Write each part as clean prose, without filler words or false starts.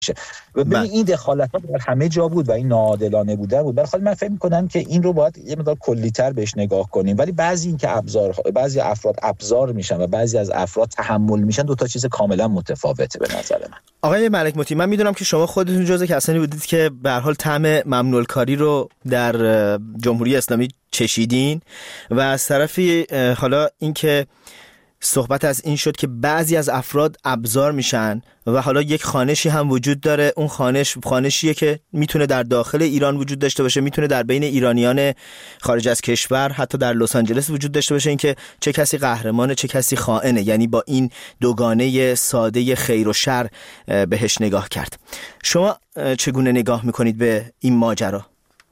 و ببین این دخالت‌ها در همه جا بود و این ناعادلانه بوده بود. برای من فکر می‌کنم که این رو باید یه مقدار کلی‌تر بهش نگاه کنیم. ولی بعضی افراد ابزار میشن و بعضی از افراد تحمل میشن، دو تا چیز کاملا متفاوته به نظر من. آقای ملک موتی، من میدونم که شما خودتون جزء کسانی بودید که به هر حال طعم ممنوع الکاری رو در جمهوری اسلامی چشیدین و از طرفی حالا اینکه صحبت از این شد که بعضی از افراد ابزار میشن و حالا یک خوانشی هم وجود داره. اون خوانشیه که میتونه در داخل ایران وجود داشته باشه، میتونه در بین ایرانیان خارج از کشور حتی در لس آنجلس وجود داشته باشه، اینکه چه کسی قهرمانه چه کسی خائنه. یعنی با این دوگانه ساده خیر و شر بهش نگاه کرد. شما چگونه نگاه میکنید به این ماجرا؟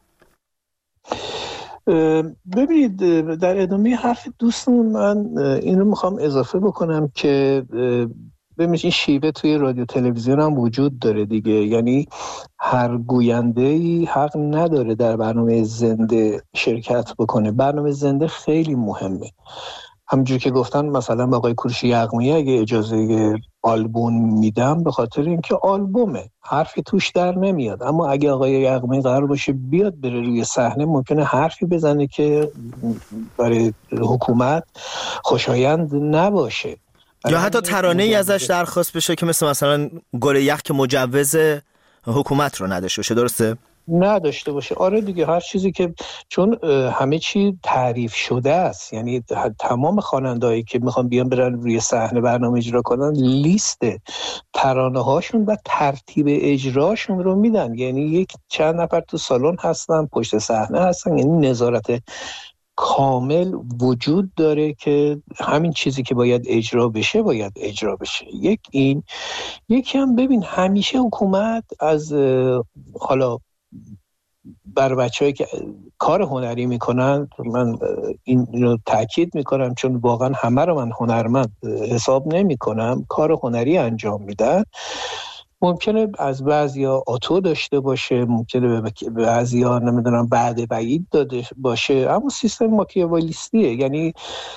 ببینید، در ادامه حرف دوستمون من این رو میخوام اضافه بکنم که ببینید این شیوه توی رادیو تلویزیون هم وجود داره دیگه. یعنی هر گوینده‌ای حق نداره در برنامه زنده شرکت بکنه. برنامه زنده خیلی مهمه. همونجور که گفتن مثلا با آقای کوروش یغمایی اگه اجازه آلبوم میدم به خاطر اینکه آلبومه، حرفی توش در نمیاد. اما اگه آقای یغمایی قرار باشه بیاد بره روی صحنه، ممکنه حرفی بزنه که برای حکومت خوشایند نباشه، یا حتی ترانه‌ای ازش درخواست بشه که مثلا گل یخ که مجوز حکومت رو نداشته باشه. درسته؟ نداشته باشه. آره دیگه، هر چیزی که چون همه چی تعریف شده است. یعنی تمام خواننده‌هایی که میخوان بیان برن روی صحنه برنامه اجرا کنن، لیست ترانه هاشون و ترتیب اجراشون رو میدن. یعنی یک چند نفر تو سالن هستن، پشت صحنه هستن. یعنی نظارت کامل وجود داره که همین چیزی که باید اجرا بشه باید اجرا بشه. یکی هم ببین، همیشه حکومت از حالا بر بچه‌هایی که کار هنری میکنن، من اینو تاکید میکنم چون واقعا همه رو من هنرمند حساب نمیکنم، کار هنری انجام میدن. ممکنه از بعضیا آتو داشته باشه، ممکنه به بعضیا نمیدونم بعد بعید داده باشه، اما سیستم ماکیاولیستیه. یعنی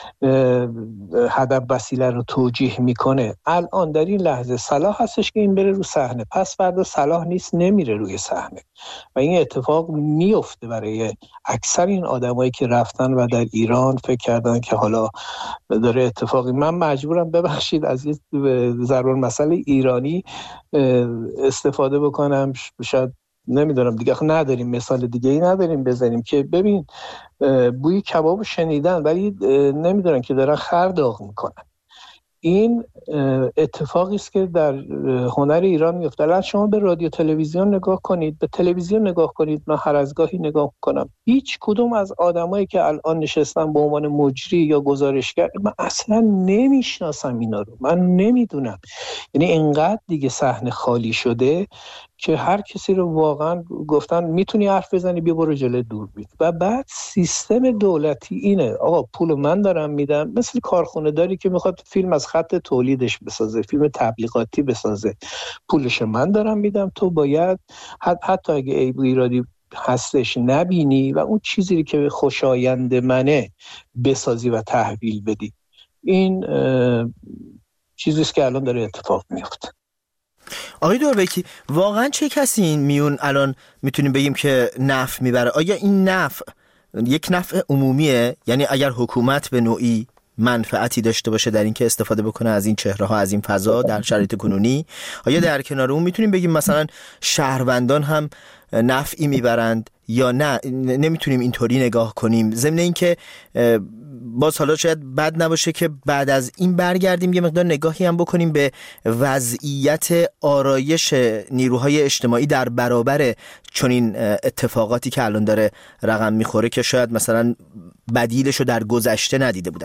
هدف وسیله رو توجیه میکنه. الان در این لحظه صلاح هستش که این بره رو صحنه، پس فردا صلاح نیست نمیره روی صحنه و این اتفاق میفته برای اکثر این آدمایی که رفتن و در ایران فکر کردن که حالا داره اتفاقی. من مجبورم ببخشید از یه ضرب المثل ایرانی استفاده بکنم، شاید نمیدونم دیگه، نداریم مثال دیگه ای نداریم بزنیم که ببین بوی کباب شنیدن ولی نمیدونن که دارن خر داغ میکنن. این اتفاقی است که در هنر ایران میفته. الان شما به رادیو تلویزیون نگاه کنید، به تلویزیون نگاه کنید، من هر از گاهی نگاه کنم، هیچ کدوم از آدمایی که الان نشستن به عنوان مجری یا گزارشگر، من اصلا نمیشناسم اینا رو، من نمیدونم. یعنی اینقدر دیگه صحنه خالی شده که هر کسی رو واقعا گفتن میتونی حرف بزنی بیا برو جلوی دوربین. و بعد سیستم دولتی اینه، آقا پول من دارم میدم، مثل کارخونه داری که میخواد فیلم از خط تولیدش بسازه، فیلم تبلیغاتی بسازه، پولش من دارم میدم، تو باید حتی اگه عیب و ایرادی هستش نبینی و اون چیزی که خوشایند منه بسازی و تحویل بدی. این چیزیست که الان داره اتفاق میفته. آقای دوربکی، واقعا چه کسی این میون الان میتونیم بگیم که نفع میبره؟ آیا این نفع یک نفع عمومیه؟ یعنی اگر حکومت به نوعی منفعتی داشته باشه در این که استفاده بکنه از این چهره ها، از این فضا در شرایط کنونی، آیا در کنار اون میتونیم بگیم مثلا شهروندان هم نفعی میبرند یا نه؟ نمیتونیم اینطوری نگاه کنیم. ضمن این که باز حالا شاید بد نباشه که بعد از این برگردیم یه مقدار نگاهی هم بکنیم به وضعیت آرایش نیروهای اجتماعی در برابر چنین اتفاقاتی که الان داره رقم میخوره که شاید مثلا بدیلشو در گذشته ندیده بودن.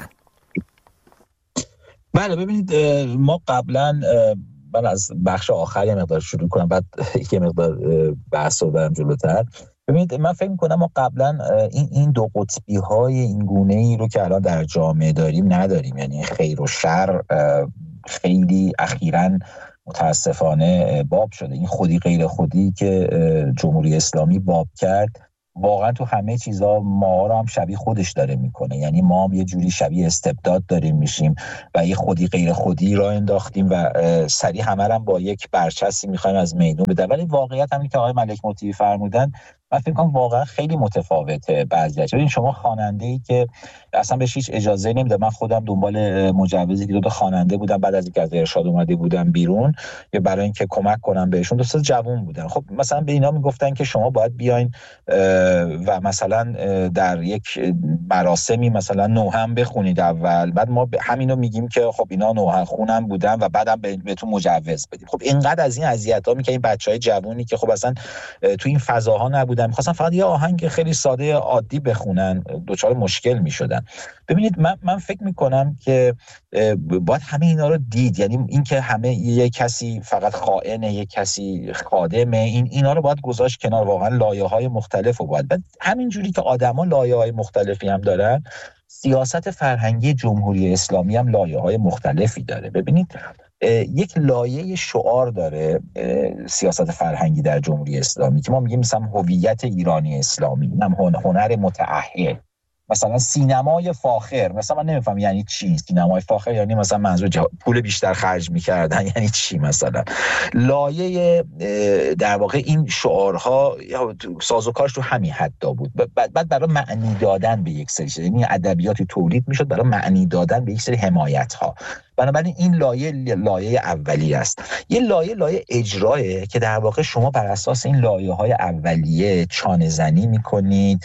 بله، ببینید ما قبلا، من از بخش آخر یه مقدار شروع کنم بعد یه مقدار بحث رو برم جلوتر. ببینید من فکر می‌کنم ما قبلا این دو قطبی های این گونه‌ای رو که الان در جامعه داریم نداریم. یعنی خیر و شر خیلی اخیراً متاسفانه باب شده. این خودی غیر خودی که جمهوری اسلامی باب کرد واقعا تو همه چیزا ما رو هم شبیه خودش داره میکنه. یعنی ما هم یه جوری شبیه استبداد داریم میشیم و یه خودی غیر خودی را انداختیم و سریع همه رو با یک برچسبی میخوایم از میدون بدن. ولی واقعیت همین که آقای ملک موتی فرمودن من فکر کنم واقعا خیلی متفاوته. بعضی‌اش ببین شما خواننده‌ای که اصلا بهش هیچ اجازه نمیده، من خودم دنبال مجوزی که دو تا خواننده بودم بعد از اینکه از ارشاد اومده بودم بیرون یا برای اینکه کمک کنم بهشون، دوستا جوون بودن. خب مثلا به اینا میگفتن که شما باید بیاین و مثلا در یک مراسمی مثلا نوحه بخونید اول، بعد ما همینو میگیم که خب اینا نوحه خونم بودن و بعدم بهتون مجوز بدیم. خب اینقدر از این اذیت‌ها میکنه این بچهای جوونی که خب اصلا تو این فضاها نبودن، می‌خواستن فقط یه آهنگ خیلی ساده عادی بخونن، دچار مشکل می‌شدن. ببینید من فکر می‌کنم که باید همه اینا رو دید. یعنی این که همه یک کسی فقط خائنه، یک کسی خادمه، اینا رو باید گذاشت کنار. واقعا لایه‌های مختلف رو باید. بعد همین جوری که آدما لایه‌های مختلفی هم دارن، سیاست فرهنگی جمهوری اسلامی هم لایه‌های مختلفی داره. ببینید یک لایه شعار داره سیاست فرهنگی در جمهوری اسلامی که ما میگیم مثلا هویت ایرانی اسلامی، هنر متأهل، مثلا سینمای فاخر. مثلا من نمیفهم یعنی چی سینمای فاخر، یعنی مثلا منظور پول بیشتر خرج میکردن یعنی چی؟ مثلا لایه در واقع این شعارها سازوکارش تو همین حدا بود. بعد برای معنی دادن به یک سری، یعنی ادبیاتی تولید میشد برای معنی دادن به یک سری حمایت ها. بنابراین این لایه اولی است. یه لایه اجرایه که در واقع شما بر اساس این لایه‌های اولیه چانه زنی میکنید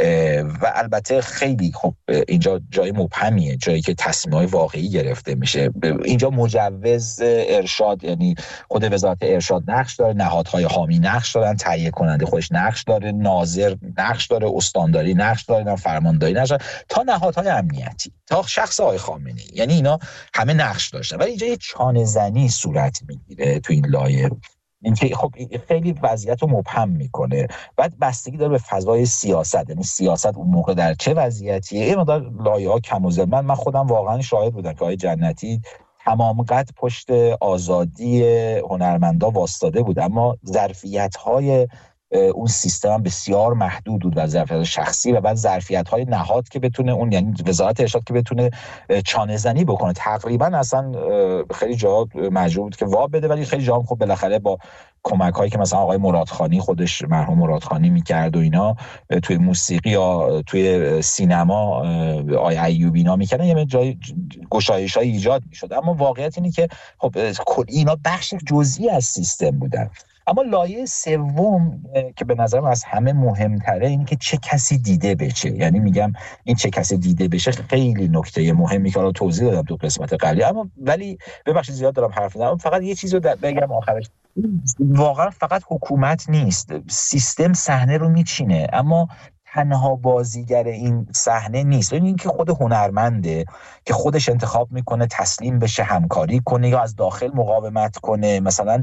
و البته خیلی خب اینجا جای مبهمیه، جایی که تصمیم‌های واقعی گرفته میشه. اینجا مجوز ارشاد، یعنی خود وزارت ارشاد نقش داره، نهادهای حامی نقش دارن، تهیه کننده خودش نقش داره، ناظر نقش داره، استانداری نقش داره، فرمانداری نقش داره، تا نهادهای امنیتی، تا شخص آقای خامنه‌ای. یعنی اینا همه نقش داشتن. ولی اینجا یه چانه زنی صورت میگیره تو این لایه. اینکه خب خیلی وضعیت رو مبهم میکنه. بعد بستگی داره به فضای سیاست، یعنی سیاست اون موقع در چه وضعیتیه. این مقدار لایه‌ها کم و زیاد. من خودم واقعا شاهد بودم که آقای جنتی تمام قد پشت آزادی هنرمندا واسطاده بود، اما ظرفیت‌های اون سیستم هم بسیار محدود بود و ظرفیت شخصی و بعد ظرفیت‌های نهاد که بتونه اون، یعنی وزارت ارشاد که بتونه چانه زنی بکنه. تقریبا اصلا خیلی جا مجبور بود که واب بده، ولی خیلی جا هم خب بالاخره با کمک‌هایی که مثلا آقای مرادخانی خودش مرحوم مرادخانی می‌کرد و اینا توی موسیقی یا توی سینما آقای ایوبی اینا می‌کردن، یه جای گشایش‌های ایجاد می‌شد. اما واقعیت اینه که خب اینا بخش جزئی از سیستم بودن. اما لایه سوم که به نظرم از همه مهمتره اینه که چه کسی دیده بشه. یعنی میگم این چه کسی دیده بشه خیلی نکته مهمی که الان توضیح دادم تو قسمت قبلی، اما ولی ببخشید زیاد دارم حرف میزنم. فقط یه چیزی رو بگم آخرش، واقعا فقط حکومت نیست، سیستم صحنه رو میچینه، اما تنها بازیگر این صحنه نیست. این اینکه خود هنرمنده که خودش انتخاب میکنه تسلیم بشه، همکاری کنه یا از داخل مقاومت کنه. مثلا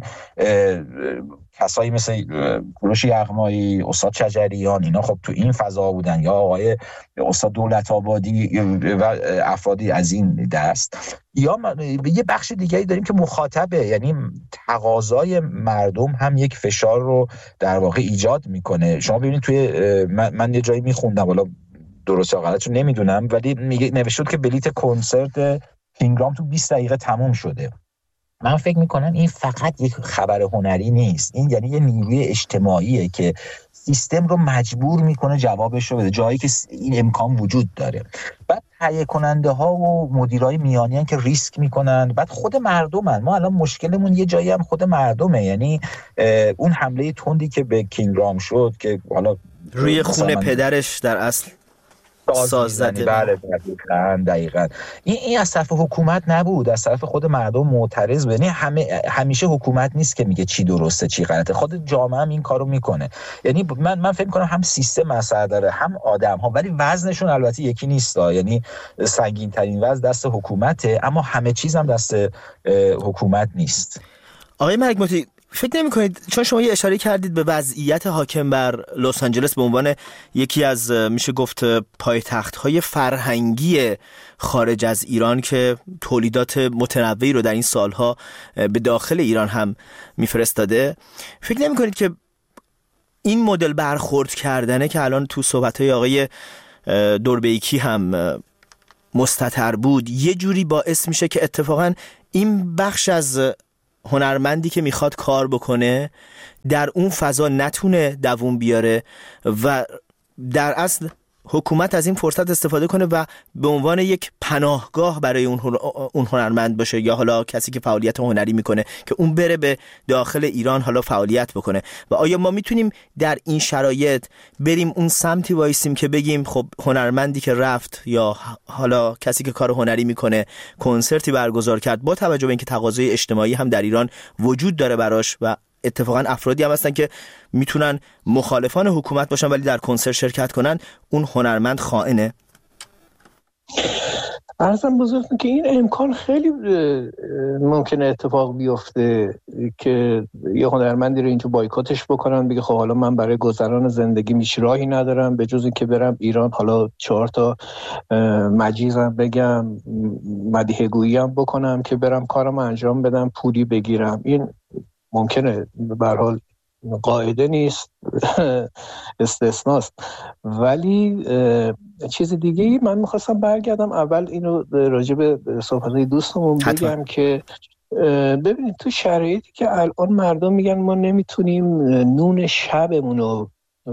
کسایی مثل کوروش یغمایی، استاد شجریان، اینا خب تو این فضا بودن، یا آقای استاد دولت‌آبادی و افرادی از این دست. یا یه بخش دیگری داریم که مخاطبه، یعنی تقاضای مردم هم یک فشار رو در واقع ایجاد میکنه. شما ببینید توی من یه جایی میخوندم، حالا درست یا غلطش نمیدونم، ولی نوشته بود که بلیت کنسرت کینگرام تو 20 دقیقه تموم شده. من فکر میکنم این فقط یک خبر هنری نیست، این یعنی یه نیروی اجتماعیه که سیستم رو مجبور میکنه جوابش رو بده جایی که این امکان وجود داره. بعد تهیه کننده ها و مدیرای میانی هن که ریسک میکنن، بعد خود مردمن. ما الان مشکلمون یه جایی هم خود مردمه، یعنی اون حمله تندی که به کینگرام شد که حالا روی خون پدرش در اصل ساز زده. بله دقیقاً. این از طرف حکومت نبود، از طرف خود مردم معترض بود. یعنی همیشه حکومت نیست که میگه چی درسته چی غلطه، خود جامعه هم این کارو میکنه. یعنی من فکر میکنم هم سیستم اثر داره هم آدم ها، ولی وزنشون البته یکی نیست. یعنی سنگین ترین وزن دست حکومته، اما همه چیز هم دست حکومت نیست. آقای ملک موتی، فکر نمی کنید چون شما یه اشاره کردید به وضعیت حاکم بر لس آنجلس به عنوان یکی از میشه گفت پایتخت‌های فرهنگی خارج از ایران که تولیدات متنوعی رو در این سالها به داخل ایران هم میفرستاده، فکر نمی کنید که این مدل برخورد کردنه که الان تو صحبت‌های آقای دوربیکی هم مستتر بود یه جوری باعث میشه که اتفاقا این بخش از هنرمندی که میخواد کار بکنه در اون فضا نتونه دووم بیاره و در اصل حکومت از این فرصت استفاده کنه و به عنوان یک پناهگاه برای اون هنرمند باشه، یا حالا کسی که فعالیت هنری میکنه که اون بره به داخل ایران حالا فعالیت بکنه. و آیا ما میتونیم در این شرایط بریم اون سمتی وایسیم که بگیم خب هنرمندی که رفت یا حالا کسی که کار هنری میکنه کنسرتی برگزار کرد، با توجه به اینکه تقاضای اجتماعی هم در ایران وجود داره براش و اتفاقا افرادی هم هستن که میتونن مخالفان حکومت باشن ولی در کنسرت شرکت کنن، اون هنرمند خائنه؟ عرضم بزرگتون که این امکان خیلی ممکنه اتفاق بیفته که یه هنرمندی رو اینجا بایکاتش بکنن، بگه خب حالا من برای گذران زندگی میش راهی ندارم به جز این که برم ایران، حالا 4 تا مجیزم بگم، مدیحه گویی هم بکنم که برم کارم انجام بدم پولی بگیرم. این ممکنه، به هر حال قاعده نیست، استثناست. ولی چیز دیگه ای من میخواستم برگردم اول اینو راجع به صحبتهای دوستمون بگم که ببینید تو شرایطی که الان مردم میگن ما نمیتونیم نون شبمون رو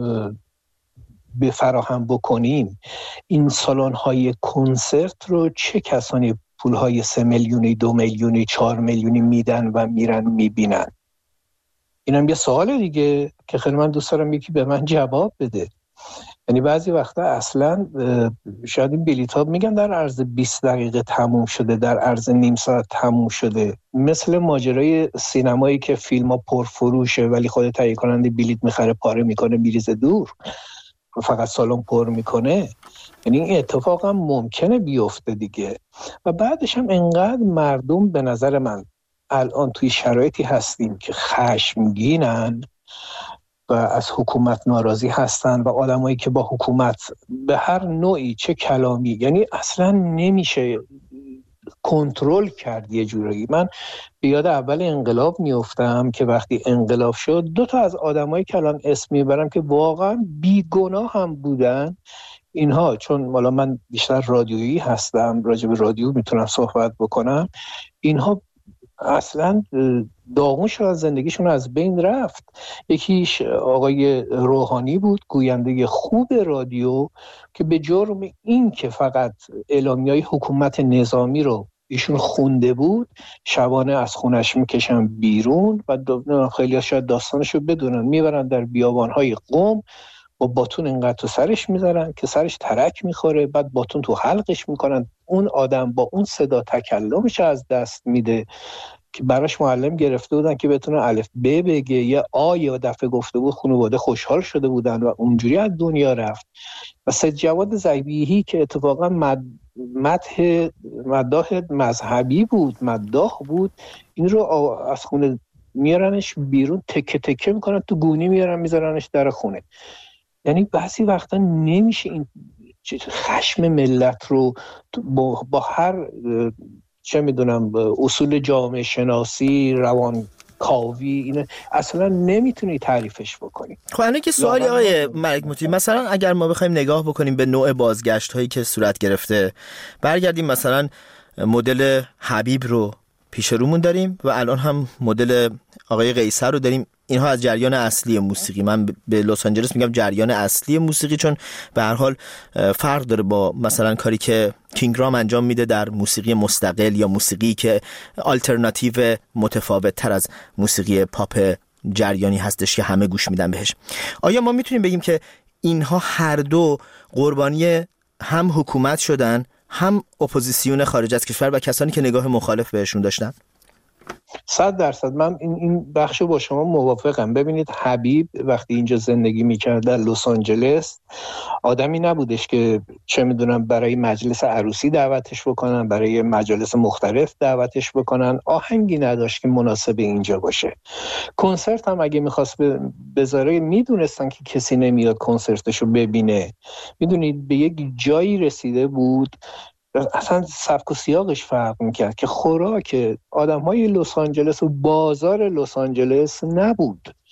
بفراهم بکنیم، این سالن‌های کنسرت رو چه کسانی پولهای 3 میلیونی 2 میلیونی 4 میلیونی میدن و میرن میبینن؟ اینم یه سوال دیگه که خیلی من دوست دارم یکی به من جواب بده. یعنی بعضی وقتا اصلا شاید این بلیط‌ها میگن در عرض 20 دقیقه تموم شده، در عرض نیم ساعت تموم شده، مثل ماجرای سینمایی که فیلم‌ها پرفروشه ولی خود تهیه کننده بلیط میخره پاره میکنه میریزه دور، فقط سالن پر میکنه. یعنی این اتفاق هم ممکنه بیفته دیگه. و بعدش هم انقدر مردم به نظر من الان توی شرایطی هستیم که خشمگینن و از حکومت ناراضی هستن و آدمایی که با حکومت به هر نوعی چه کلامی، یعنی اصلا نمیشه کنترل کرد. یه جورایی من به یاد اول انقلاب میافتم که وقتی انقلاب شد 2 تا از آدمایی که الان اسم میبرم که واقعا بیگناه هم بودن، اینها چون حالا من بیشتر رادیویی هستم راجع به رادیو میتونم صحبت بکنم، اینها اصلا داغون شد، از زندگیشون از بین رفت. یکیش آقای روحانی بود، گوینده خوب رادیو، که به جرم این که فقط اعلامیه‌های حکومت نظامی رو ایشون خونده بود شبانه از خونش میکشن بیرون و خیلی شاید داستانشو بدونن، میبرن در بیابانهای قم با باتون اینقدر تو سرش میذارن که سرش ترک میخوره، بعد باتون تو حلقش میکنن. اون آدم با اون صدا تکلمش از دست میده که براش معلم گرفته بودن که بتونه الف ب بگه، یه آ یا دفعه گفته بود خانواده خوشحال شده بودن و اونجوری از دنیا رفت. و سید جواد ذبیحی که اتفاقا مداح مذهبی بود، مداح بود، این رو از خونه میارنش بیرون، تکه تکه میکنن تو گونی میارن میذارنش در خونه. یعنی بعضی وقتا نمیشه این خشم ملت رو با هر چه میدونم اصول جامعه شناسی، روان کاوی، این اصلا نمیتونی تعریفش بکنی. خب الان که سوالی آقای ملک مطیع، مثلا اگر ما بخوایم نگاه بکنیم به نوع بازگشت هایی که صورت گرفته، برگردیم مثلا مدل حبیب رو پیش رومون داریم و الان هم مدل آقای قیصر رو داریم. اینها از جریان اصلی موسیقی، من به لس آنجلس میگم جریان اصلی موسیقی، چون به هر حال فرق داره با مثلا کاری که کینگ رام انجام میده در موسیقی مستقل یا موسیقی که آلترناتیو متفاوت تر از موسیقی پاپ جریانی هستش که همه گوش میدن بهش. آیا ما میتونیم بگیم که اینها هر دو قربانی هم حکومت شدن، هم اپوزیسیون خارج از کشور و کسانی که نگاه مخالف بهشون داشتن؟ 100% من این بخشو با شما موافقم. ببینید حبیب وقتی اینجا زندگی میکرد در لس آنجلس، آدمی نبودش که چه میدونم برای مجلس عروسی دعوتش بکنن، برای مجالس مختلف دعوتش بکنن، آهنگی نداشت که مناسب اینجا باشه. کنسرت هم اگه میخواست بذاره میدونستن که کسی نمیاد کنسرتشو ببینه. میدونید به یک جایی رسیده بود اصلا سبک و سیاقش فرق میکرد که خوراک آدم‌های لس آنجلس و بازار لس آنجلس نبود.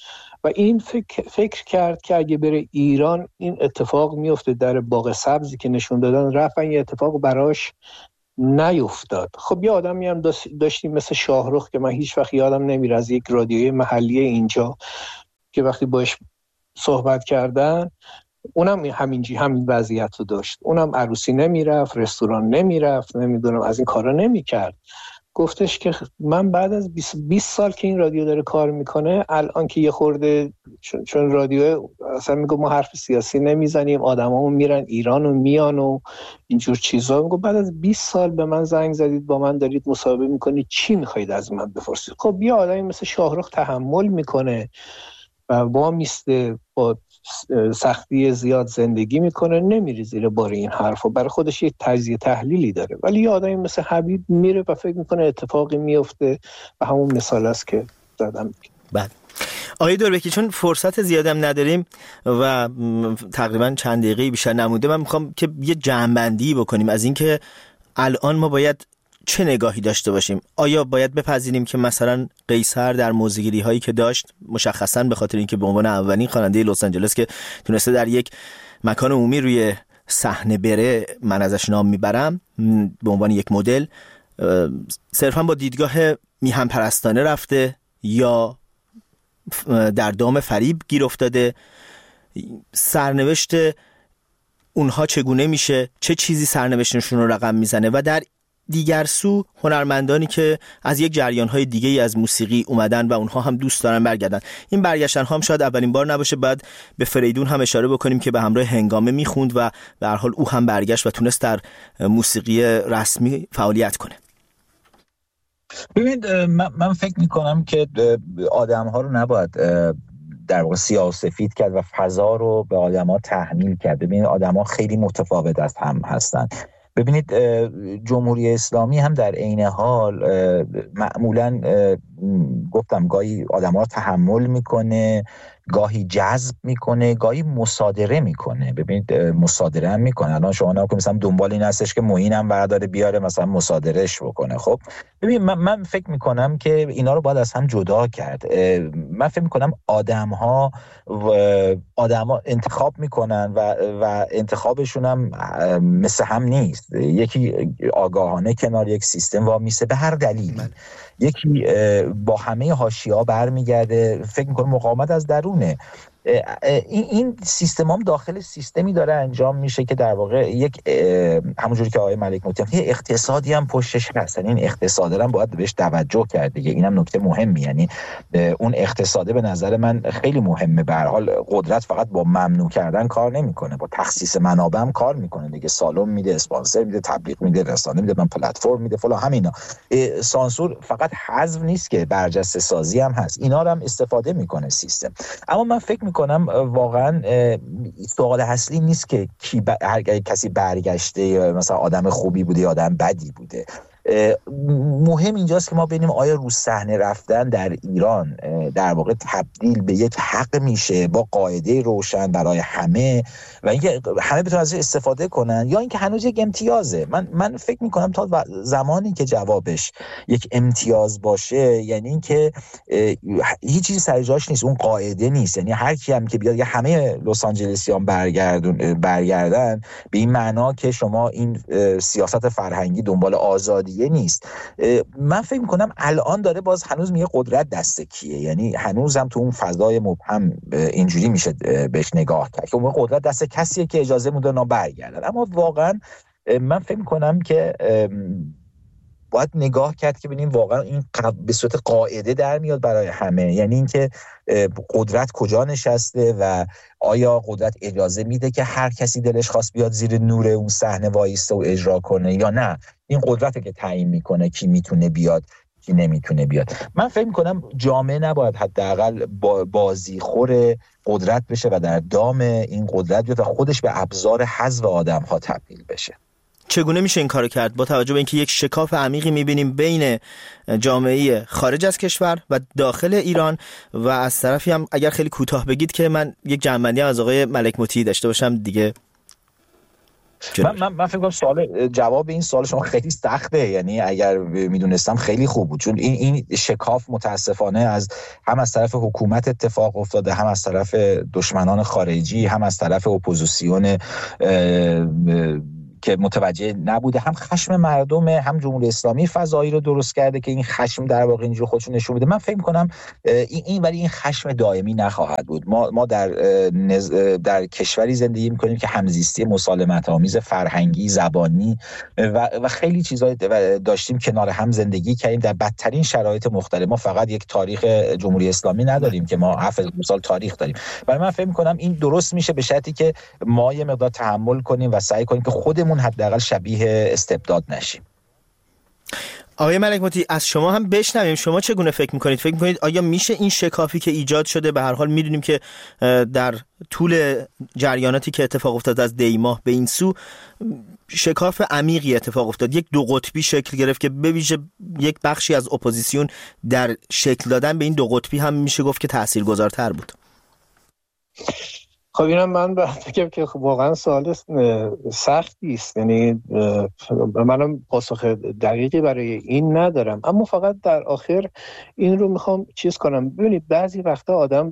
و این فکر کرد که اگه بره ایران این اتفاق میفته. در باغ سبزی که نشون دادن رفتن، یه اتفاق براش نیفتاد. خب یه آدمی هم داشتیم مثل شاهرخ که من هیچ وقت یادم نمیره از یک رادیوی محلی اینجا که وقتی باش صحبت کردن اونم همین وضعیت رو داشت. اونم عروسی نمیرفت، رستوران نمیرفت، نمیدونم از این کارا نمیکرد. گفتش که من بعد از 20 سال که این رادیو داره کار میکنه، الان که یه خورده چون رادیو اصلا میگه ما حرف سیاسی نمیزنیم، آدمامون میرن ایران و میان و اینجور چیزا، میگه بعد از 20 سال به من زنگ زدید، با من دارید مصاحبه میکنید، چی میخواید از من بپرسید؟ خب یه آدمی مثل شاهرخ تحمل میکنه و با میسته، با سختی زیاد زندگی میکنه، نمیره زیر بار این حرفو، برای خودش یه تجزیه تحلیلی داره. ولی یه آدمی مثل حبیب میره و فکر میکنه اتفاقی میفته و همون مثال است که زدم. بله آقای دوربکی، چون فرصت زیادم نداریم و تقریبا چند دقیقه بیشتر نمونده، من میخوام که یه جمع‌بندی بکنیم از اینکه الان ما باید چه نگاهی داشته باشیم. آیا باید بپذیریم که مثلا قیصر در موزیگیری هایی که داشت، مشخصا به خاطر اینکه به عنوان اولین خواننده لس آنجلس که تونسته در یک مکان عمومی روی صحنه بره، من ازش نام میبرم به عنوان یک مدل، صرفا با دیدگاه میهن پرستانه رفته یا در دام فریب گیر افتاده؟ سرنوشت اونها چگونه میشه؟ چه چیزی سرنوشتشون رو رقم میزنه؟ و در دیگر سو هنرمندانی که از یک جریان‌های دیگه‌ای از موسیقی اومدن و اونها هم دوست دارن برگردن. این برگشتن هم شاید اولین بار نباشه. بعد به فریدون هم اشاره بکنیم که به همراه هنگامه میخوند و به هر حال او هم برگشت و تونست در موسیقی رسمی فعالیت کنه. ببینید من فکر میکنم که آدم‌ها رو نباید در واقع سیاه و سفید کرد و فضا رو به آدم‌ها تحمیل کرد. ببینید آدم‌ها خیلی متفاوت از هم هستن. ببینید جمهوری اسلامی هم در عین حال معمولاً گفتم گاهی آدم‌ها رو تحمل میکنه، گاهی جذب میکنه، گاهی مصادره میکنه. ببینید مصادره هم میکنه. الان شما نگاه کنید مثلا دنبال این هستش که معینم برداره بیاره مثلا مصادرهش بکنه. خب ببین من فکر میکنم که اینا رو باید از هم جدا کرد. من فکر میکنم آدم‌ها انتخاب میکنن و انتخابشون هم مثل هم نیست. یکی آگاهانه کنار یک سیستم وامیسته به هر دلیل، یکی با همه حاشیه‌ها برمیگرده. فکر میکنم مقاومت از درونه. این سیستم هم داخل سیستمی داره انجام میشه که در واقع یک همونجوری که آقای ملک موتی یه اقتصادی هم پشتش هست. این اقتصاد هم باید بهش توجه کرد دیگه. اینم نکته مهمی. یعنی اون اقتصاده به نظر من خیلی مهمه. به هر حال قدرت فقط با ممنوع کردن کار نمیکنه، با تخصیص منابع هم کار میکنه دیگه. سالن میده، اسپانسر میده، تبلیغ میده، رسانه میده، من پلتفرم میده، فلان همینا. سانسور فقط حذف نیست که برجسته سازی هم هست. اینا رو هم استفاده میکنه سیستم. اما من فکر میکنم واقعا سوال اصلی نیست که کسی برگشته یا مثلا آدم خوبی بوده یا آدم بدی بوده. مهم اینجاست که ما ببینیم آیا رو صحنه رفتن در ایران در واقع تبدیل به یک حق میشه با قاعده روشن برای همه و اینکه همه بتونن ازش استفاده کنن، یا اینکه هنوز یک امتیازه. من فکر میکنم تا زمانی که جوابش یک امتیاز باشه، یعنی اینکه هیچ چیزی سر جاش نیست، اون قاعده نیست. یعنی هر کی هم که بیاد یا همه لس آنجلسیان برگردن به این معنا که شما این سیاست فرهنگی دنبال آزادی نیست. من فکر میکنم الان داره باز هنوز میگه قدرت دست کیه. یعنی هنوز هم تو اون فضای مبهم اینجوری میشه بهش نگاه کرد که اون قدرت دست کسیه که اجازه میده اونا برگردن. اما واقعا من فکر میکنم که باید نگاه کرد که ببینیم واقعا این به صورت قاعده در میاد برای همه. یعنی اینکه قدرت کجا نشسته و آیا قدرت اجازه میده که هر کسی دلش خواست بیاد زیر نور اون صحنه وایسته و اجرا کنه، یا نه این قدرته که تعیین میکنه کی میتونه بیاد کی نمیتونه بیاد. من فکر میکنم جامعه نباید حداقل بازیخور قدرت بشه و در دام این قدرت بیاد و خودش به ابزار حذف آدم‌ها تبدیل بشه. چگونه میشه این کارو کرد با توجه به اینکه یک شکاف عمیقی میبینیم بین جامعه خارج از کشور و داخل ایران، و از طرفی هم اگر خیلی کوتاه بگید که من یک جمع‌بندی از آقای ملک موتی داشته باشم دیگه. من فکر کنم جواب این سوال شما خیلی سخته. یعنی اگر میدونستم خیلی خوب بود، چون این شکاف متاسفانه هم از طرف حکومت اتفاق افتاده، هم از طرف دشمنان خارجی، هم از طرف اپوزیسیون که متوجه نبوده، هم خشم مردم، هم جمهوری اسلامی فضایی رو درست کرده که این خشم در واقع اینجور خودشون نشون بده. من فکر می‌کنم ولی این خشم دائمی نخواهد بود. ما در کشوری زندگی می‌کنیم که همزیستی مسالمت‌آمیز فرهنگی، زبانی و خیلی چیزا داشتیم، کنار هم زندگی کردیم در بدترین شرایط مختلف. ما فقط یک تاریخ جمهوری اسلامی نداریم که ما 7000 سال تاریخ داریم. برای من فکر می‌کنم این درست میشه به شرطی که ما یه مقدار تحمل کنیم و سعی کنیم که خودمون حداقل شبیه استبداد نشیم. آقای ملک موتی، از شما هم بشنویم. شما چگونه فکر میکنید؟ فکر میکنید آیا میشه این شکافی که ایجاد شده، به هر حال میدونیم که در طول جریاناتی که اتفاق افتاد از دی ماه به این سو شکاف عمیقی اتفاق افتاد، یک دو قطبی شکل گرفت که به ویژه یک بخشی از اپوزیسیون در شکل دادن به این دو قطبی هم میشه گفت که تاثیرگذارتر بود؟ خب اینم من بگم که واقعا سوال سختی است. یعنی منم پاسخ دقیقی برای این ندارم، اما فقط در آخر این رو میخوام چیز کنم. ببینید بعضی وقتا آدم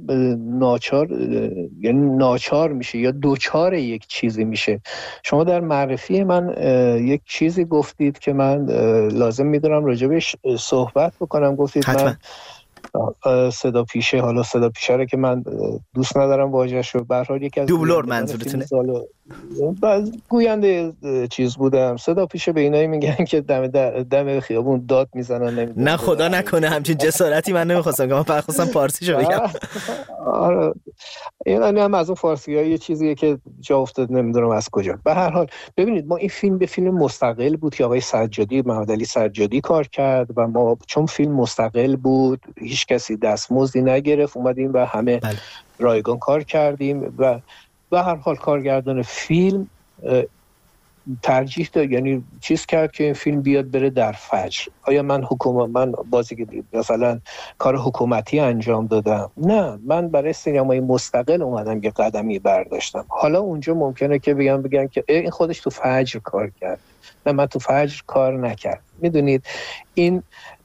ناچار میشه یا دوچار یک چیزی میشه. شما در معرفی من یک چیزی گفتید که من لازم میدونم راجبش صحبت بکنم. گفتید حتما. من صدا پیشه رو که من دوست ندارم واژه‌شو، به هر حال یکی از دوبلور منظورتونه؟ گوینده چیز بودم. صدا پیشه به اینایی میگن که دم خیابون داد میزنن. نه خدا نکنه همچین جسارتی من نمیخواستم که من فقط خواستم فارسیشو بگم. آره این هم از اون فارسی‌ها یه چیزیه که جا افتاد نمیدونم از کجا. به هر حال ببینید ما این فیلم به فیلم مستقل بود که آقای سجادی، محمد علی سجادی کار کرد و ما چون فیلم مستقل بود هیچ کسی دستمزدی نگرفت، اومدیم و همه رایگان کار کردیم و به هر حال کارگردان فیلم ترجیح داد، یعنی چیز کرد که این فیلم بیاد بره در فجر. آیا من بازی که مثلا کار حکومتی انجام دادم؟ نه، من برای سینمای مستقل اومدم یه قدمی برداشتم. حالا اونجا ممکنه که بگن که این خودش تو فجر کار کرد. نه، من تو فجر کار نکرد. میدونید این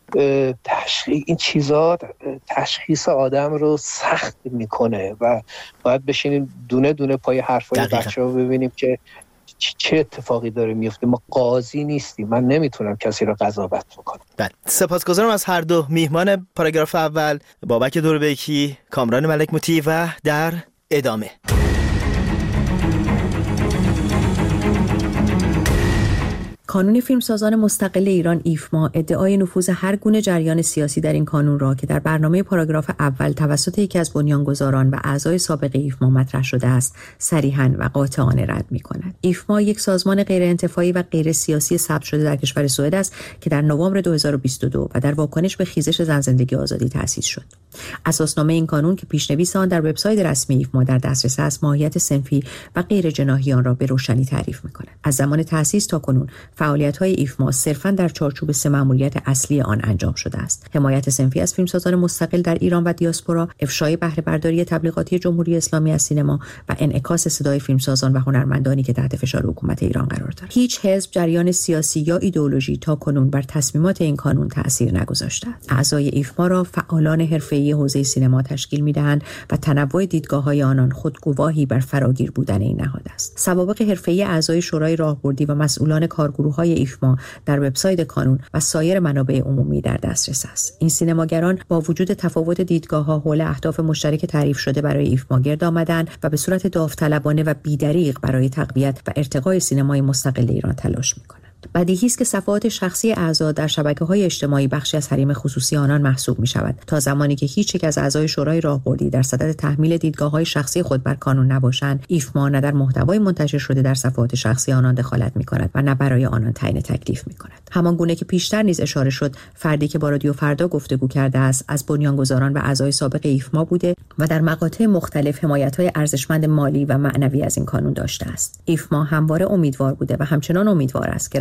چیزا تشخیص آدم رو سخت میکنه و باید بشینیم دونه دونه پای حرفای بچه‌ها ببینیم که چه اتفاقی داره میفته. ما قاضی نیستیم، من نمیتونم کسی رو قضاوت بکنم. بله، سپاسگزارم از هر دو میهمان پاراگراف اول، بابک دوربکی، کامران ملک موتی، و در ادامه کانون فیلمسازان مستقل ایران ایفما ادعای نفوذ هر گونه جریان سیاسی در این کانون را که در برنامه پاراگراف اول توسط یکی از بنیانگذاران و اعضای سابق ایفما مطرح شده است صریحاً و قاطعانه رد می‌کند. ایفما یک سازمان غیر انتفاعی و غیر سیاسی ثبت شده در کشور سوئد است که در نوامبر 2022 و در واکنش به خیزش زن زندگی آزادی تأسیس شد. اساسنامه این کانون که پیشنویس آن در وبسایت رسمی ایفما در دسترس است، ماهیت صنفی و غیر جناحی آن را به روشنی تعریف می‌کند. از زمان تأسیس تا کنون فعالیت‌های ایفما صرفاً در چارچوب سه مأموریت اصلی آن انجام شده است: حمایت صنفی از فیلمسازان مستقل در ایران و دیاسپورا، افشای بهره برداری تبلیغاتی جمهوری اسلامی از سینما و انعکاس صدای فیلمسازان و هنرمندانی که تحت فشار حکومت ایران قرار دارند. هیچ حزب، جریان سیاسی یا ایدئولوژی تا کنون بر تصمیمات این کانون تأثیر نگذاشته است. اعضای ایفما را فعالان حرفه‌ای حوزه سینما تشکیل می‌دهند و تنوع دیدگاه‌های آنان خود گواهی بر فراگیر بودن این نهاد است. سوابق حرفه‌ای اعضای شورای راهبردی و مسئولان کارگروه‌های ایفما در وبسایت کانون و سایر منابع عمومی در دسترس است. این سینماگران با وجود تفاوت دیدگاه‌ها حول اهداف مشترک تعریف شده برای ایفما گرد آمدند و به صورت داوطلبانه و بی‌دریغ برای تقویت و ارتقای سینمای مستقل ایران تلاش می‌کنند. بدیهی است که صفحات شخصی اعضا در شبکه‌های اجتماعی بخشی از حریم خصوصی آنان محسوب می‌شود تا زمانی که هیچ یک از اعضای شورای راهبردی در صدد تحمیل دیدگاه‌های شخصی خود بر کانون نباشند، ایفما نه در محتوای منتشر شده در صفحات شخصی آنان دخالت می‌کند و نه برای آنان تعیین تکلیف می‌کند. همان گونه که پیشتر نیز اشاره شد، فردی که با رادیو فردا گفتگو کرده است از بنیانگذاران و اعضای سابق ایفما بوده و در مقاطع مختلف حمایت‌های ارزشمند مالی و معنوی از این کانون داشته است. ایفما همواره امیدوار بوده و همچنان امیدوار است که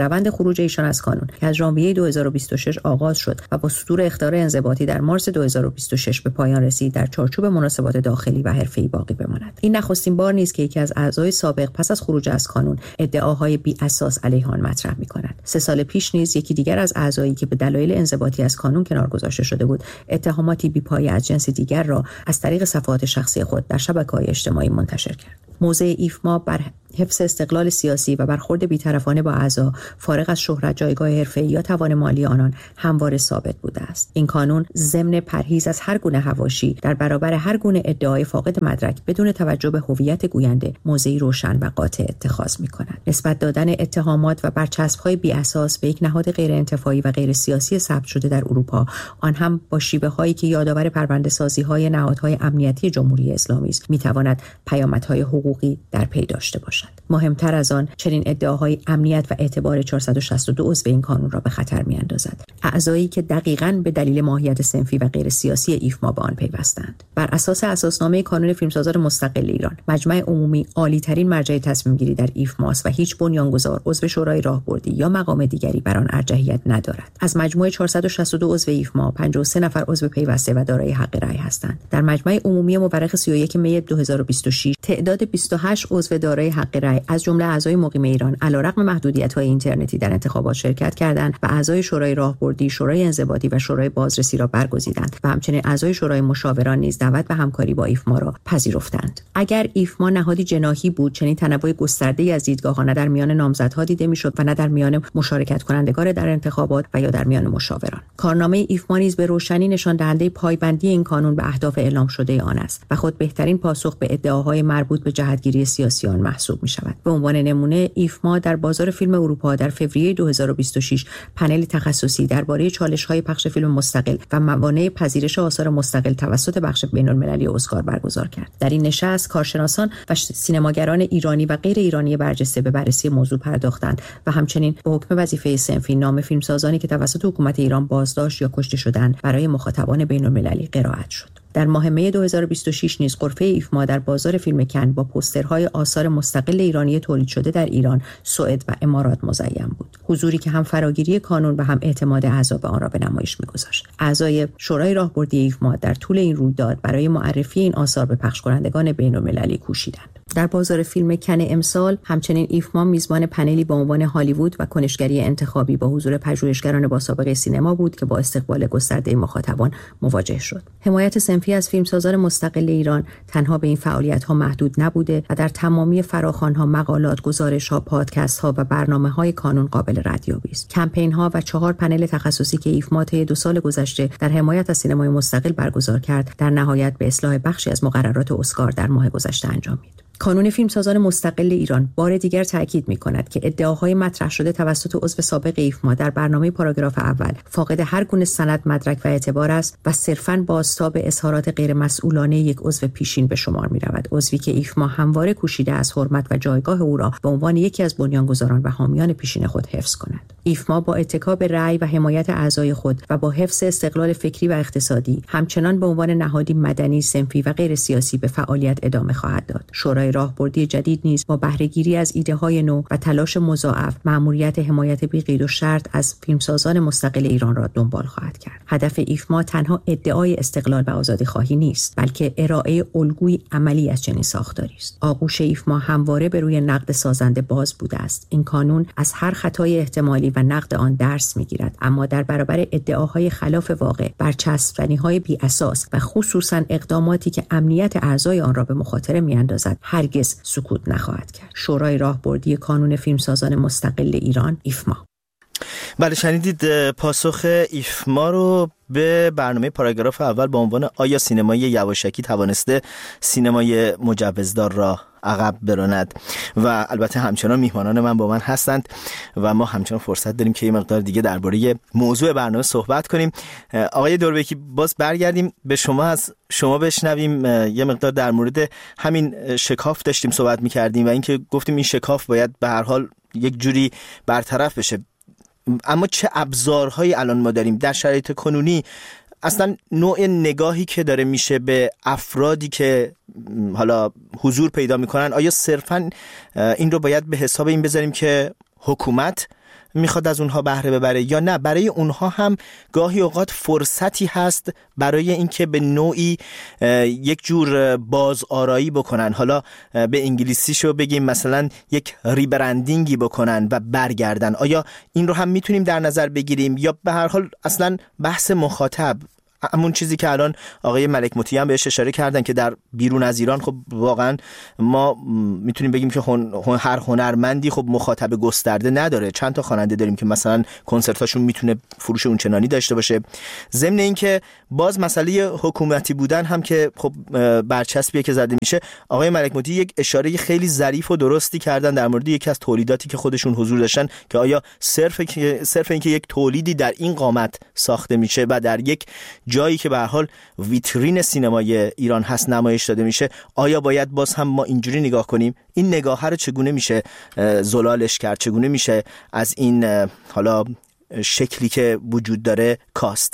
روند خروج ایشان از کانون که از ژانویه 2026 آغاز شد و با صدور اخطار انضباطی در مارس 2026 به پایان رسید در چارچوب مناسبات داخلی و حرفه‌ای باقی بماند. این نخستین بار نیست که یکی از اعضای سابق پس از خروج از کانون ادعاهای بی اساس علیه آن مطرح می‌کند. 3 سال پیش نیز یکی دیگر از اعضایی که به دلایل انضباطی از کانون کنار گذاشته شده بود، اتهاماتی بی‌پایه از جنس دیگر را از طریق صفحات شخصی خود در شبکه‌های اجتماعی منتشر کرد. موضع ایفما بر حفظ استقلال سیاسی و برخورد بی‌طرفانه با اعضا فارغ از شهرت، جایگاه حرفه‌ای یا توان مالی آنان همواره ثابت بوده است. این کانون ضمن پرهیز از هر گونه حواشی در برابر هر گونه ادعای فاقد مدرک بدون توجه به هویت گوینده موضعی روشن و قاطع اتخاذ می‌کند. نسبت دادن اتهامات و برچسب‌های بی‌اساس به یک نهاد غیر انتفاعی و غیر سیاسی ثبت شده در اروپا، آن هم با شیوه‌هایی که یادآور پرونده‌سازی‌های نهادهای امنیتی جمهوری اسلامی است، می‌تواند پیامدهای حقوقی در پی داشته باشد. مهمتر از آن، چنین ادعاهای امنیت و اعتبار 462 عضو این کانون را به خطر می‌اندازد. اعضایی که دقیقاً به دلیل ماهیت صنفی و غیر سیاسی ایفما به آن پیوستند. بر اساس اساسنامه کانون فیلمسازان مستقل ایران، مجمع عمومی عالی‌ترین مرجع تصمیم‌گیری در ایفما است و هیچ بنیانگذار، عضو شورای راهبردی یا مقام دیگری بر آن ارجحیت ندارد. از مجموع 462 عضو ایفما، 53 نفر عضو پیوسته و دارای حق رأی هستند. در مجمع عمومی مورخ 31 می 2026 تعداد 28 عضو دارای حق رأی از جمله اعضای مقیم ایران علیرغم محدودیت‌های اینترنتی در انتخابات شرکت کردند و اعضای شورای راهبردی، شورای انضباطی و شورای بازرسی را برگزیدند و همچنین اعضای شورای مشاوران نیز دعوت به همکاری با ایفما را پذیرفتند. اگر ایفما نهادی جناحی بود، چنین تنوع گسترده‌ای از دیدگاه‌ها نه در میان نامزدها دیده می‌شد و نه در میان مشارکت کنندگان در انتخابات و یا در میان مشاوران. کارنامه ایفما نیز به روشنی نشان دهنده پایبندی این کانون به اهداف اعلام شده آن است و خود بهترین پاسخ به ادعاهای مربوط به جهتگیری سیاسی آن محسوب می‌شود. به عنوان نمونه، ایفما در بازار فیلم اروپا در فوریه 2026 پنل تخصصی درباره چالش‌های پخش فیلم مستقل و موانع پذیرش آثار مستقل توسط بخش بین‌المللی اسکار برگزار کرد. در این نشست کارشناسان و سینماگران ایرانی و غیر ایرانی برجسته به بررسی موضوع پرداختند و همچنین به حکم وظیفه صنفی نام فیلمسازانی که توسط حکومت ایران بازداشت یا کشته شدند برای مخاطبان بین‌المللی قرائت شد. در ماه می 2026 نیز غرفه ایفما در بازار فیلم کن با پوسترهای آثار مستقل ایرانی تولید شده در ایران، سوئد و امارات مزین بود. حضوری که هم فراگیری کانون و هم اعتماد اعضا به آن را به نمایش می‌گذاشت. اعضای شورای راهبردی ایفما در طول این رویداد برای معرفی این آثار به پخش کنندگان بین‌المللی کوشیدند. در بازار فیلم کن امسال همچنین ایفما میزبان پنلی با عنوان هالیوود و کنشگری انتخابی با حضور پژوهشگران با سابقه سینما بود که با استقبال گسترده مخاطبان مواجه شد. حمایت صنفی از فیلمسازان مستقل ایران تنها به این فعالیت‌ها محدود نبوده و در تمامی فراخوان‌ها، مقالات، گزارش‌ها، پادکست‌ها و برنامه‌های کانون قابل ردیابی است. کمپین‌ها و 4 پنل تخصصی که ایفما طی 2 سال گذشته در حمایت از سینمای مستقل برگزار کرد، در نهایت به اصلاح بخشی از مقررات اسکار در ماه گذشته انجامید. کانون فیلمسازان مستقل ایران بار دیگر تاکید می‌کند که ادعاهای مطرح شده توسط عضو سابق ایفما در برنامه پاراگراف اول فاقد هر گونه سند، مدرک و اعتبار است و صرفاً بازتاب اظهارات غیر مسئولانه یک عضو پیشین به شمار می‌رود. عضوی که ایفما همواره کوشیده از حرمت و جایگاه او را به عنوان یکی از بنیانگذاران و حامیان پیشین خود حفظ کند. ایفما با اتکا به رأی و حمایت اعضای خود و با حفظ استقلال فکری و اقتصادی همچنان به عنوان نهادی مدنی، صنفی و غیر سیاسی به فعالیت ادامه خواهد داد. شورای راهبردی جدید نیز با بهره‌گیری از ایده‌های نو و تلاش مضاعف مأموریت حمایت بی قید و شرط از فیلمسازان مستقل ایران را دنبال خواهد کرد. هدف ایفما تنها ادعای استقلال و آزادی‌خواهی نیست، بلکه ارائه الگوی عملی از چنین ساختاری است. آغوش ایفما همواره به روی نقد سازنده باز بوده است. این کانون از هر خطای احتمالی و نقد آن درس می‌گیرد، اما در برابر ادعاهای خلاف واقع، برچسب‌زنی‌های بی اساس و خصوصاً اقداماتی که امنیت اعضای آن را به مخاطره می‌اندازد، هرگز سکوت نخواهد کرد. شورای راهبردی کانون فیلمسازان مستقل ایران، ایفما. بله، شنیدید پاسخ ایفما رو به برنامه پاراگراف اول با عنوان آیا سینمای یواشکی توانسته سینمای مجوزدار را عقب براند و البته همچنان میهمانان من با من هستند و ما همچنان فرصت داریم که یه مقدار دیگه درباره موضوع برنامه صحبت کنیم. آقای دوربکی، باز برگردیم به شما، از شما بشنویم یه مقدار در مورد همین شکاف داشتیم صحبت میکردیم و اینکه گفتیم این شکاف باید به هر حال یک جوری برطرف بشه، اما چه ابزارهایی الان ما داریم در شرایط کنونی؟ اصلا نوع نگاهی که داره میشه به افرادی که حالا حضور پیدا میکنن، آیا صرفا این رو باید به حساب این بذاریم که حکومت میخواد از اونها بهره ببره یا نه برای اونها هم گاهی اوقات فرصتی هست برای اینکه به نوعی یک جور بازآرایی بکنن، حالا به انگلیسیشو بگیم مثلا یک ریبرندینگی بکنن و برگردن؟ آیا این رو هم میتونیم در نظر بگیریم یا به هر حال اصلا بحث مخاطب همون چیزی که الان آقای ملک مطیعی هم بهش اشاره کردن که در بیرون از ایران خب واقعا ما میتونیم بگیم که هر هنرمندی خب مخاطب گسترده نداره. چند تا خواننده داریم که مثلا کنسرتاشون میتونه فروش اونچنانی داشته باشه. ضمن این که باز مسئله حکومتی بودن هم که خب برچسبیه که زده میشه. آقای ملک مطیعی یک اشاره خیلی ظریف و درستی کردن در مورد یکی از تولیداتی که خودشون حضور داشتن که آیا صرف اینکه یک تولیدی در این قامت ساخته میشه و در یک جایی که به هر حال ویترین سینمای ایران هست نمایش داده میشه، آیا باید باز هم ما اینجوری نگاه کنیم؟ این نگاه رو چگونه میشه زلالش کرد؟ چگونه میشه از این حالا شکلی که وجود داره کاست؟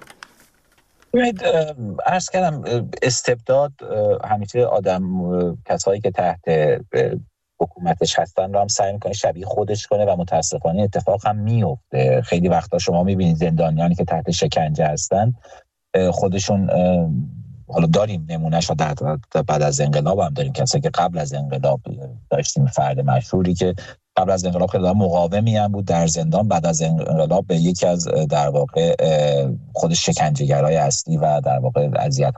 عرض کردم استبداد همیشه کسایی که تحت حکومتش هستن رو هم سعی میکنه شبیه خودش کنه و متاسفانه اتفاق هم میفته. خیلی وقتا شما میبینید زندانیانی که تحت شکنجه هستن خودشون، حالا داریم نمونهش بعد از انقلاب هم داریم کسایی که قبل از انقلاب داشتیم، فرد مشهوری که قبل از انقلاب خیلی مقاومی هم بود در زندان، بعد از انقلاب به یکی از در واقع خود شکنجه‌گرای اصلی و در واقع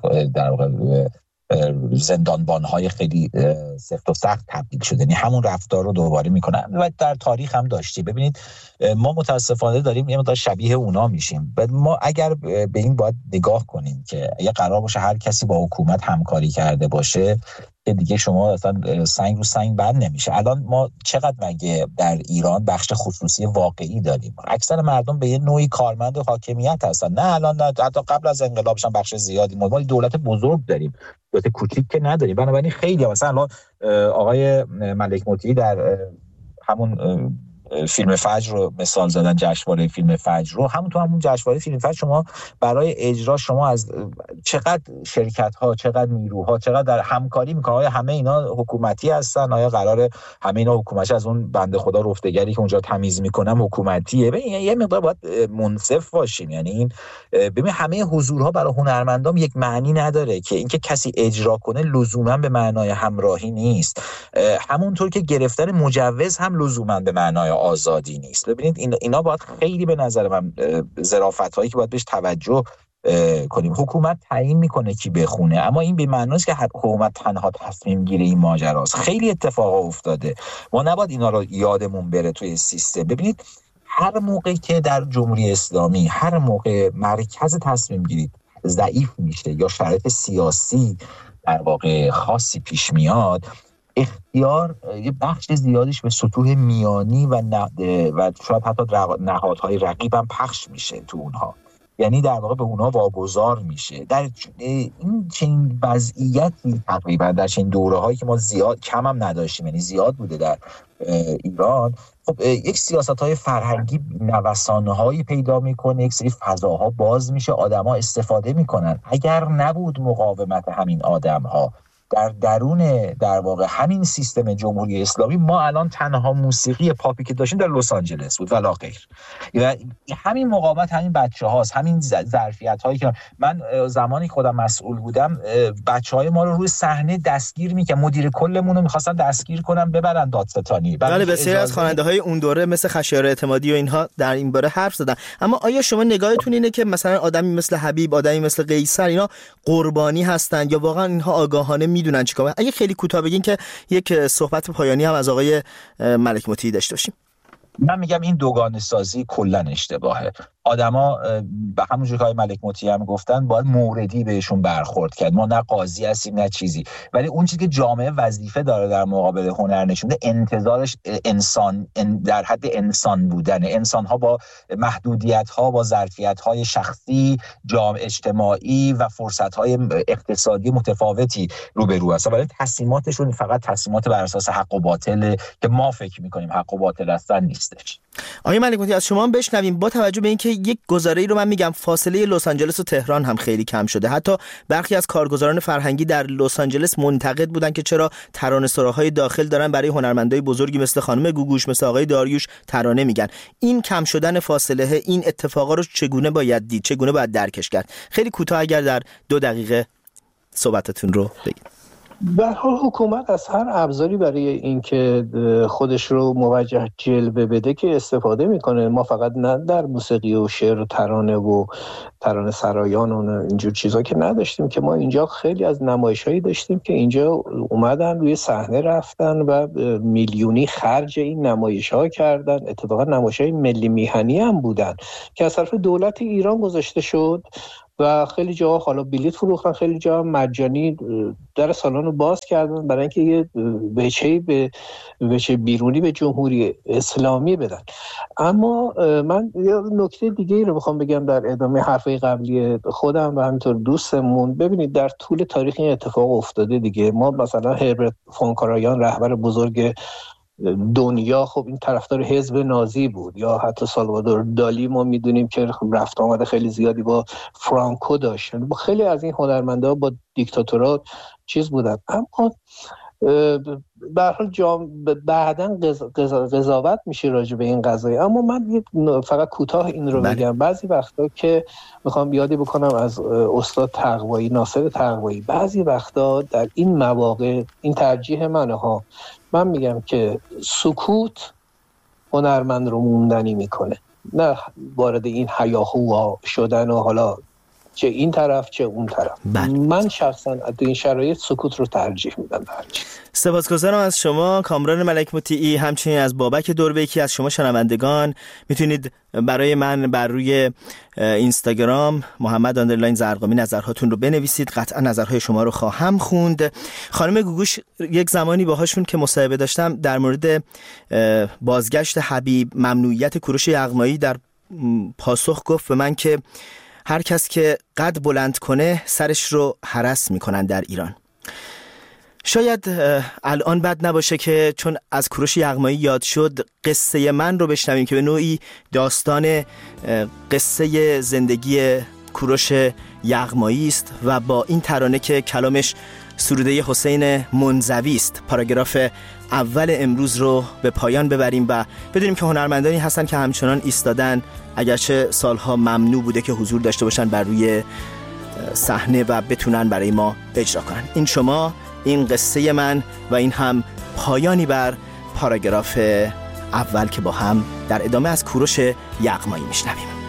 زندانبان‌های خیلی سفت و سخت تبدیل شده. یعنی همون رفتار رو دوباره میکنن و در تاریخ هم داشتی. ببینید ما متاسفانه داریم یه مقدار شبیه اونا میشیم. ما اگر به این باید نگاه کنیم که اگه قرار باشه هر کسی با حکومت همکاری کرده باشه که دیگه شما اصلا سنگ رو سنگ بند نمیشه. الان ما چقدر مگه در ایران بخش خصوصی واقعی داریم؟ اکثر مردم به یه نوعی کارمند حاکمیت هستن. نه الان نه، حتی قبل از انقلابش هم بخش زیادی. ما دولت بزرگ داریم، دولت کوچیک که نداریم. بنابراین خیلی مثلا الان آقای ملک مطیعی در همون فیلم فجر رو مثال زدن، جشنواره فیلم فجر رو. همون جشنواره فیلم فجر شما برای اجرا شما از چقدر شرکت ها، چقدر نیروها، چقدر در همکاری میکنه؟ آیا همه اینا حکومتی هستن؟ آیا قراره همه اینا حکومتی از اون بنده خدا رفتگری که اونجا تمیز میکنم حکومتیه؟ ببین یه مقدار باید منصف باشیم. یعنی این ببین همه حضورها برای هنرمندان یک معنی نداره که اینکه کسی اجرا کنه لزوما به معنای همراهی نیست. همونطور که گرفتن مجوز هم لزوما به معنای آزادی نیست. ببینید اینا باید خیلی به نظر من ظرافت‌هایی که باید بهش توجه کنیم. حکومت تعیین میکنه کی بخونه، اما این به معنی نیست که حکومت تنها تصمیم گیره این ماجراست. خیلی اتفاقا افتاده، ما نباید اینا رو یادمون بره توی سیستم. ببینید هر موقع که در جمهوری اسلامی هر موقع مرکز تصمیم گیری ضعیف میشه یا شرایط سیاسی در واقع خاصی پیش میاد، اختیار یه بخش زیادیش به سطوح میانی و شاید حتی نهادهای رقیب هم پخش میشه تو اونها. یعنی در واقع به اونها واگذار میشه. در این چنین وضعیتی تقریبا در چنین دوره‌هایی که ما زیاد کم هم نداشتیم، یعنی زیاد بوده در ایران، خب یک سیاست‌های فرهنگی نوسان‌هایی پیدا میکنه، یک سری فضاها باز میشه، آدم‌ها استفاده میکنن. اگر نبود مقاومت همین آدم‌ها در درون در واقع همین سیستم جمهوری اسلامی، ما الان تنها موسیقی پاپی که داشتیم در لس آنجلس بود ولا غیر. همین مقاومت همین بچه‌هاست، همین ظرفیت‌هایی که من زمانی خودم مسئول بودم بچه‌های ما رو روی صحنه دستگیر می‌کردن، مدیر کلمون رو می‌خواستن دستگیر کنن ببرن دادستانی. بله بسیاری از خواننده‌های اون دوره مثل خشایار اعتمادی و اینها در این باره حرف زدن. اما آیا شما نگاهتون اینه که مثلا آدمی مثل حبیب، آدمی مثل قیصر اینا قربانی هستن یا واقعا اینها آگاهانه میدونن چیکار؟ اگه خیلی کوتاه بگین که یک صحبت پایانی هم از آقای ملک مطیعی داشته باشیم. من میگم این دوگانه سازی کلا اشتباهه. آدما به همون جوری که آقای ملک مطیعی هم گفتن باید موردی بهشون برخورد کرد. ما نه قاضی هستیم نه چیزی، ولی اون چیزی که جامعه وظیفه داره در مقابل هنر نشونه، انتظارش انسان در حد انسان بودن. انسان‌ها با محدودیت‌ها، با ظرفیت‌های شخصی، جامعه اجتماعی و فرصت‌های اقتصادی متفاوتی روبرو هستن، ولی تصمیماتشون فقط تصمیمات بر اساس حق و باطل که ما فکر می‌کنیم حق و باطل هستن نیست. نیستش. آقای ملکموتی از شما هم بشنویم با توجه به اینکه یک گزاره‌ای رو من میگم فاصله لس آنجلس و تهران هم خیلی کم شده، حتی برخی از کارگزاران فرهنگی در لس آنجلس منتقد بودن که چرا ترانه‌سراهای داخل دارن برای هنرمندای بزرگی مثل خانم گوگوش، مثل آقای داریوش ترانه میگن. این کم شدن فاصله، این اتفاقا رو چگونه باید دید، چگونه باید درکش کرد؟ خیلی کوتاه اگر در 2 دقیقه صحبتتون رو بگید. به هر حال حکومت از هر ابزاری برای اینکه خودش رو موجه جلوه بده که استفاده میکنه. ما فقط نه در موسیقی و شعر و ترانه سرایان و اینجور چیزا که نداشتیم، که ما اینجا خیلی از نمایش‌هایی داشتیم که اینجا اومدن روی صحنه رفتن و میلیونی خرج این نمایش‌ها کردن. اتفاقا نمایش‌های ملی میهنی هم بودن که از طرف دولت ایران گذاشته شد و خیلی جاها حالا بلیط فروختن، خیلی جاها مجانی در سالن رو باز کردن برای اینکه یه وجه بیرونی به جمهوری اسلامی بدن. اما من یه نکته دیگه ای رو بخوام بگم در ادامه حرفای قبلی خودم و همینطور دوستمون. ببینید در طول تاریخ این اتفاق افتاده دیگه. ما مثلا هربرت فون کارایان رهبر بزرگ دنیا، خب این طرفدار حزب نازی بود، یا حتی سالوادور دالی ما میدونیم که رفت آمد خیلی زیادی با فرانکو داشت. با خیلی از این هنرمندا با دیکتاتورات چیز بودن. اما به هر حال بعداً قضاوت میشه راجع به این قضیه. اما من فقط کوتاه این رو بگم. بعضی وقتا که میخوام یادی بکنم از استاد تقوایی، ناصر تقوایی، بعضی وقتا در این مواقع این ترجیح منه ها، من میگم که سکوت هنرمند رو موندنی میکنه، نه وارد این هیاهو شدن و حالا چه این طرف چه اون طرف. من شخصا در این شرایط سکوت رو ترجیح میدم. سپاسگزارم از شما کامران ملکمطیعی، همچنین از بابک دوربیکی. از شما شنوندگان میتونید برای من بر روی اینستاگرام محمد _زرقامی نظرهاتون رو بنویسید، قطعا نظرهای شما رو خواهم خوند. خانم گوگوش یک زمانی باهاشون که مصاحبه داشتم در مورد بازگشت حبیب، ممنوعیت کوروش یغمایی، در پاسخ گفت به من که هر کس که قد بلند کنه سرش رو هرس میکنن در ایران. شاید الان بد نباشه که چون از کوروش یغمایی یاد شد قصه من رو بشنویم که به نوعی داستان قصه زندگی کوروش یغمایی است و با این ترانه که کلامش سروده حسین منزوی است پاراگراف اول امروز رو به پایان ببریم و بدونیم که هنرمندانی هستن که همچنان ایستادن، اگرچه سالها ممنوع بوده که حضور داشته باشن بر روی صحنه و بتونن برای ما اجرا کنن. این شما، این قصه من و این هم پایانی بر پاراگراف اول که با هم در ادامه از کوروش یغمایی میشنویم.